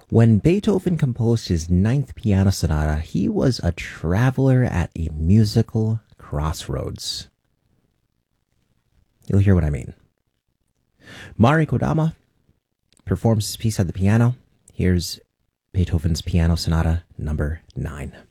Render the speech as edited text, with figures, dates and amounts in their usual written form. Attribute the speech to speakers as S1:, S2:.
S1: When Beethoven composed his Ninth Piano Sonata, he was a traveler at a musical crossroads. You'll hear what I mean. Mari Kodama performs his piece at the piano. Here's Beethoven's Piano Sonata number 9.